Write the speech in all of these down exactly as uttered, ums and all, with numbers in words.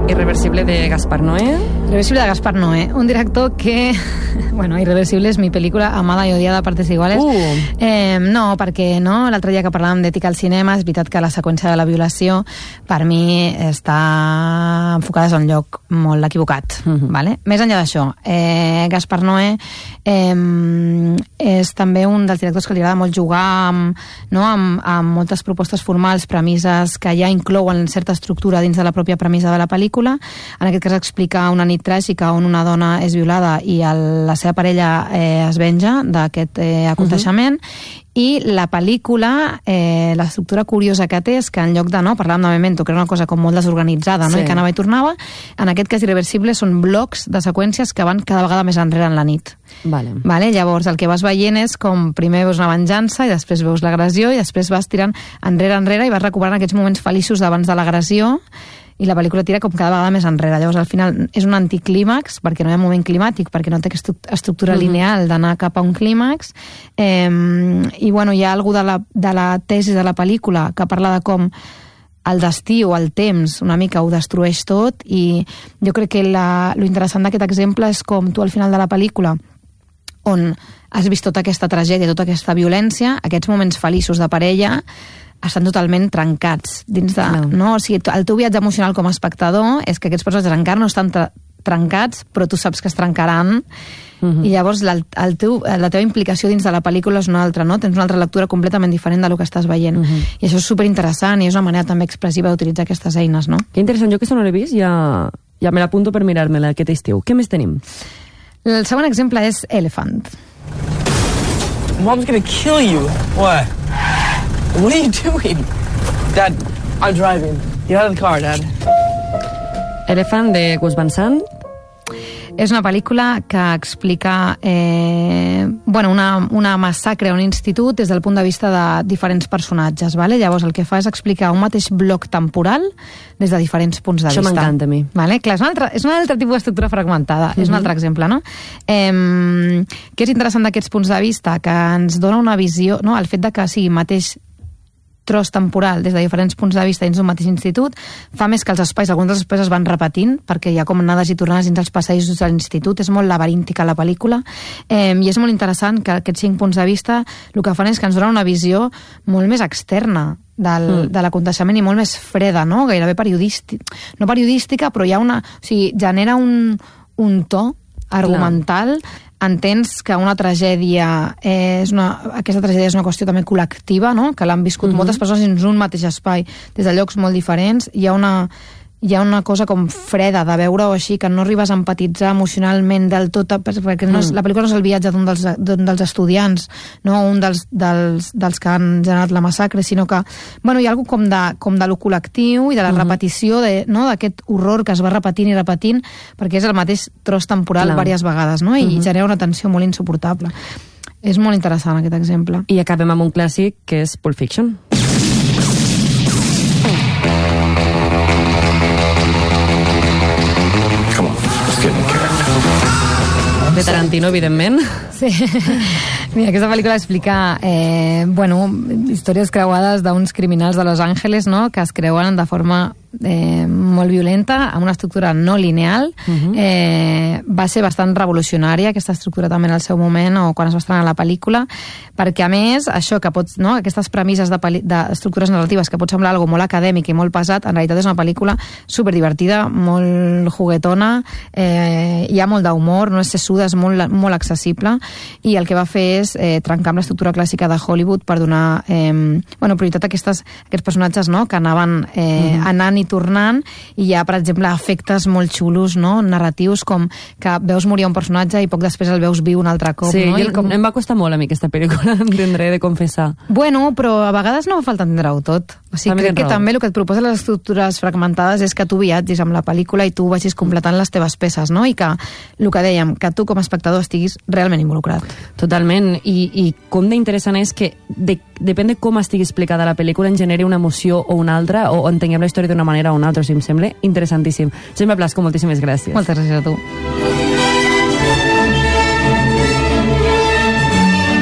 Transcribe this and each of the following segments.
Irreversible de Gaspar Noé. Irreversible de Gaspar Noé, un director que... Bueno, Irreversible és mi pel·lícula amada i odiada a partes iguales. Uh. Eh, no, perquè no, l'altre dia que parlàvem d'ètica al cinema, és veritat que la seqüència de la violació per mi està enfocada en un lloc molt equivocat. Uh-huh. Vale? Més enllà d'això, eh, Gaspar Noé eh, és també un dels directors que li agrada molt jugar amb, no, amb, amb moltes propostes formals, premisses que ja inclouen certa estructura dins de la pròpia premissa de la pel·lícula. En aquest cas explica una nit tràgica on una dona és violada i el, la seva parella eh, es venja d'aquest eh, aconteixement. Uh-huh. I la pel·lícula, eh, l'estructura curiosa que té és que en lloc de, no, parlàvem de Memento, que era una cosa com molt desorganitzada, no? Sí. I que anava i tornava, en aquest cas Irreversible són blocs de seqüències que van cada vegada més enrere en la nit. Vale. Vale? Llavors el que vas veient és com primer veus una venjança i després veus l'agressió i després vas tirant enrere enrere i vas recuperant aquests moments feliços d'abans de l'agressió i la pel·lícula tira com cada vegada més enrere. Llavors, al final, és un anticlímax, perquè no hi ha moment climàtic, perquè no té aquesta estructura uh-huh. lineal d'anar cap a un clímax. Eh, I, bueno, hi ha alguna de la, de la tesi de la pel·lícula que parla de com el destí o el temps una mica ho destrueix tot, i jo crec que la, lo interessant d'aquest exemple és com tu al final de la pel·lícula, on has vist tota aquesta tragèdia, tota aquesta violència, aquests moments feliços de parella estan totalment trencats dins de... No. No? O sigui, el teu viatge emocional com a espectador és que aquests personatges encara no estan tra- trencats, però tu saps que es trencaran, uh-huh. i llavors la, el teu, la teva implicació dins de la pel·lícula és una altra, no? Tens una altra lectura completament diferent de lo que estàs veient. Uh-huh. I això és superinteressant i és una manera també expressiva d'utilitzar aquestes eines, no? Que interessant, jo aquesta no l'he vist, ja, ja me l'apunto per mirar-me-la aquest estiu. Què més tenim? El segon exemple és Elephant. Mom's gonna kill you. What? What are you doing? Dad, I'm driving. Get out of the car, Dad. Elephant, de Gus Van Sant. És una pel·lícula que explica eh, bueno, una, una massacre a un institut des del punt de vista de diferents personatges. Vale? Llavors el que fa és explicar un mateix bloc temporal des de diferents punts de Això vista. Això m'encanta a mi. Vale? Clar, és, un altre, és un altre tipus d'estructura fragmentada. Mm-hmm. És un altre exemple, no? Eh, què és interessant d'aquests punts de vista? Que ens dona una visió, no? El fet de que sigui mateix tros temporal des de diferents punts de vista dins d'un mateix institut fa més que els espais, alguns dels espais es van repetint perquè hi ha com anades i tornades dins els passadissos de l'institut, és molt laberíntica la pel·lícula, eh, i és molt interessant que aquests cinc punts de vista el que fan és que ens donen una visió molt més externa del, mm. de l'aconteixement i molt més freda, no? Gairebé periodística, no periodística, però hi ha una... O sigui, genera un, un to argumental. Clar. Entens que una tragèdia és una, aquesta tragèdia és una qüestió també col·lectiva, no? Que l'han viscut mm-hmm. moltes persones dins un mateix espai, des de llocs molt diferents. Hi ha una, hi ha una cosa com freda de veure-ho així, que no arribes a empatitzar emocionalment del tot, perquè no és, la pel·lícula no és el viatge d'un dels, d'un dels estudiants, no? Un dels, dels, dels que han generat la massacre, sinó que bueno, hi ha alguna com de, com de lo col·lectiu i de la uh-huh. repetició de, no? D'aquest horror que es va repetint i repetint, perquè és el mateix tros temporal Clar. Diverses vegades, no? I uh-huh. genera una tensió molt insuportable. És molt interessant aquest exemple. I acabem amb un clàssic que és Pulp Fiction. De Tarantino, evidentment. Sí. Mira, aquesta pel·lícula explica eh, bueno, històries creuades d'uns criminals de Los Angeles, no?, que es creuen de forma eh, molt violenta, amb una estructura no lineal. Uh-huh. Eh, va ser bastant revolucionària aquesta estructura també en el seu moment, o quan es va estrenar la pel·lícula, perquè a més, això que pots, no?, aquestes premisses de peli- d'estructures narratives que pot semblar algo molt acadèmic i molt pesat, en realitat és una pel·lícula superdivertida, molt juguetona, eh, hi ha molt d'humor, no és sessuda, és molt, molt accessible, i el que va fer és eh, trencar amb l'estructura clàssica de Hollywood per donar eh, bueno, prioritat a aquestes, aquests personatges, no?, que anaven eh, uh-huh. anant i tornant, i hi ha, per exemple, efectes molt xulos, no?, narratius, com que veus morir un personatge i poc després el veus viu un altre cop. Sí, no? jo, I com... em va costar molt a mi aquesta pel·lícula, tindré de confessar. Bueno, però a vegades no fa falta entendre-ho tot. O sigui, crec que raó. També el que et proposa les estructures fragmentades és que tu viatgis amb la pel·lícula i tu vagis completant les teves peces, no? I que, el que dèiem, que tu com a espectador estiguis realment involucrat. Totalment, i, i com d'interessant és que de, depèn de com estigui explicada la pel·lícula en generi una emoció o una altra, o entenguem la història d'una manera o una altra. O sigui, em sembla interessantíssim. Gemma Blasco, moltíssimes gràcies. Moltes gràcies a tu.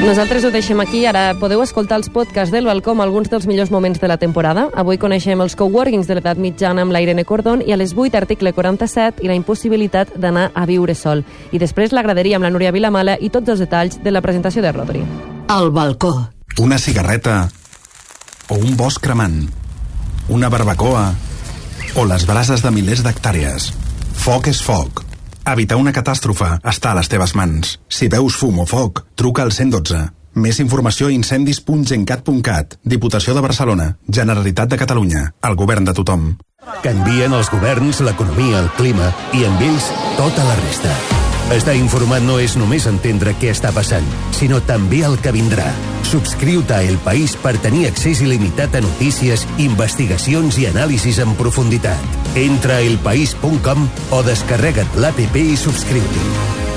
Nosaltres ho deixem aquí. Ara podeu escoltar els podcasts del Balcó amb alguns dels millors moments de la temporada. Avui coneixem els coworkings de l'edat mitjana amb la Irene Cordón i a les vuit article quaranta-set i la impossibilitat d'anar a viure sol. I després la graderia amb la Núria Vilamala i tots els detalls de la presentació de Rodri. El Balcó. Una cigarreta o un bosc cremant, una barbacoa o les brases de milers d'hectàrees. Foc és foc. Evitar una catàstrofe està a les teves mans. Si veus fum o foc, truca al cent dotze. Més informació a incendis punt gencat punt cat. Diputació de Barcelona. Generalitat de Catalunya. El govern de tothom. Canvien els governs, l'economia, el clima i amb ells tota la resta. Estar informat no és només entendre què està passant, sinó també el que vindrà. Subscriu-te a El País per tenir accés il·limitat a notícies, investigacions i anàlisis en profunditat. Entra a elpaís punt com o descarrega't l'app i subscriu-t'hi.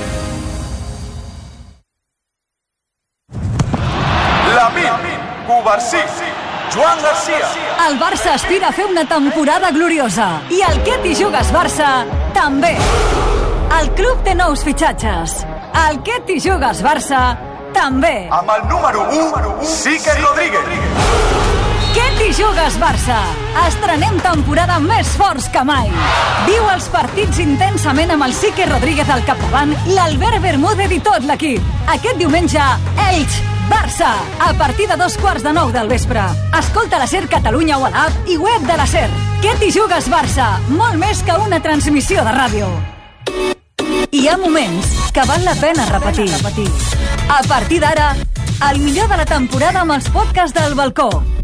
Lamine, Cubarsí, Joan Garcia. El Barça aspira a fer una temporada gloriosa i el Que t'hi jugues Barça també. El club té nous fitxatges. El Que t'hi jugues Barça també. Amb el número u, Sique Rodríguez. Que t'hi jugues Barça. Estrenem temporada més forts que mai. Viu els partits intensament amb el Sique Rodríguez al capdavant, l'Albert Bermúdez i tot l'equip. Aquest diumenge, Elx, Barça, a partir de dos quarts de nou del vespre. Escolta la SER Catalunya o a l'app i web de la SER. Que t'hi jugues Barça. Molt més que una transmissió de ràdio. Hi ha moments que val la pena repetir. A partir d'ara, el millor de la temporada amb els podcasts del Balcó.